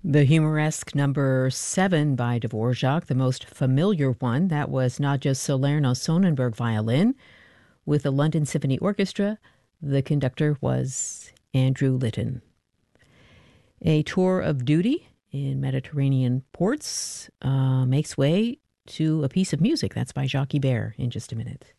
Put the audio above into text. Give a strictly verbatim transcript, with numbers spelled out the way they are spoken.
The humoresque number seven by Dvorak, the most familiar one, that was Nadja Salerno-Sonnenberg violin. With the London Symphony Orchestra, the conductor was Andrew Litton. A tour of duty in Mediterranean ports uh, makes way to a piece of music. That's by Jacques Ibert in just a minute.